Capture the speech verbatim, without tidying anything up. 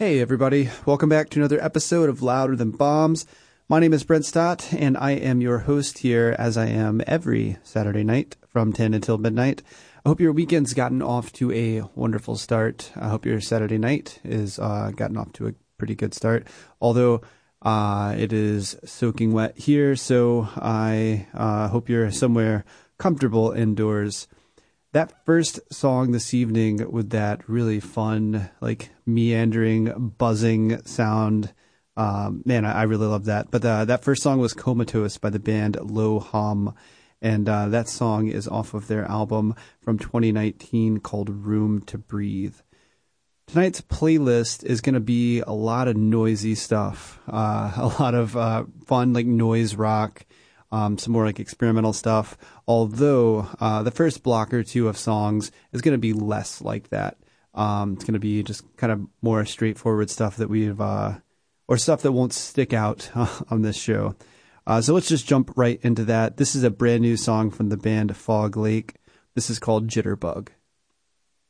Hey everybody, welcome back to another episode of Louder Than Bombs. My name is Brent Stott, and I am your host here, as I am every Saturday night from ten until midnight. I hope your weekend's gotten off to a wonderful start. I hope your Saturday night is uh, gotten off to a pretty good start, although uh, it is soaking wet here, so I uh, hope you're somewhere comfortable indoors. That first song this evening with that really fun, like meandering, buzzing sound, um, man, I, I really love that. But uh, that first song was Comatose by the band Low Hum, and uh, that song is off of their album from twenty nineteen called Room to Breathe. Tonight's playlist is going to be a lot of noisy stuff, uh, a lot of uh, fun, like noise rock. Um, some more like experimental stuff, although uh, the first block or two of songs is going to be less like that. Um, it's going to be just kind of more straightforward stuff that we've, uh, or stuff that won't stick out on this show. Uh, so let's just jump right into that. This is a brand new song from the band Fog Lake. This is called Jitterbug.